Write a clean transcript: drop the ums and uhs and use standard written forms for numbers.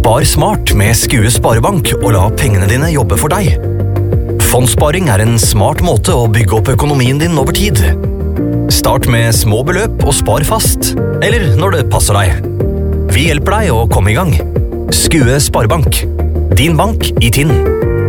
Spar smart med Skue Sparebank og la pengene dine jobbe for deg. Fondssparing en smart måte å bygge opp økonomien din over tid. Start med små beløp og spar fast, eller når det passer deg. Vi hjelper deg å komme i gang. Skue Sparebank. Din bank i Tinn.